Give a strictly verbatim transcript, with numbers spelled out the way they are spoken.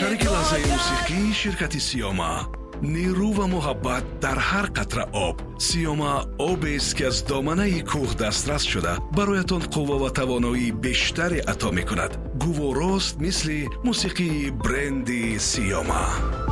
شریک لحظه موسیقی شرکت سیاما. نیرو و محبت در هر قطره آب. سیاما آب است که از دامنه کوه دسترس شده برایتان قوه و توانایی بیشتری عطا می کند. گوارست مثل موسیقی برند سیاما.